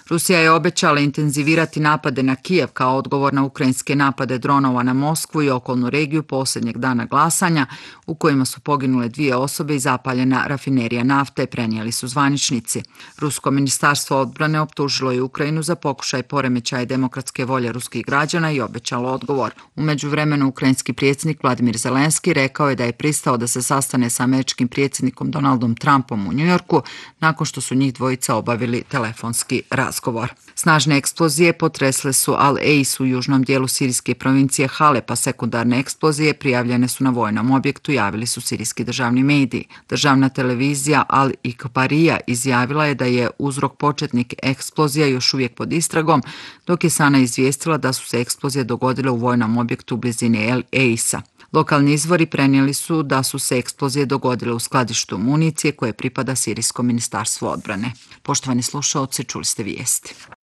Rusija je obećala intenzivirati napade na Kijev kao odgovor na ukrajinske napade dronova na Moskvu i okolnu regiju posljednjeg dana glasanja, u kojima su poginule 2 osobe i zapaljena rafinerija nafte, prenijeli su zvaničnici. Rusko ministarstvo odbrane optužilo je Ukrajinu za pokušaj poremećaja demokratske volje ruskih građana i obećalo odgovor. U međuvremenu ukrajinski predsjednik Vladimir Zelenski rekao je da je pristao da se sastane sa američkim predsjednikom Donaldom Trumpom u Njujorku nakon što su njih dvojica obavili telefonski razgovor. Snažne eksplozije potresle su Al-Eis u južnom dijelu sirijske provincije Halep, a sekundarne eksplozije prijavljene su na vojnom objektu, javili su sirijski državni mediji. Državna televizija Al-Ikbarija izjavila je da je uzrok početnik eksplozija još uvijek pod istragom, dok je Sana izvijestila da su se eksplozije dogodile u vojnom objektu u blizini Al-Eisa. Lokalni izvori prenijeli su da su se eksplozije dogodile u skladištu municije koje pripada Sirijskom ministarstvu odbrane. Poštovani slušaoci, čuli ste vijesti.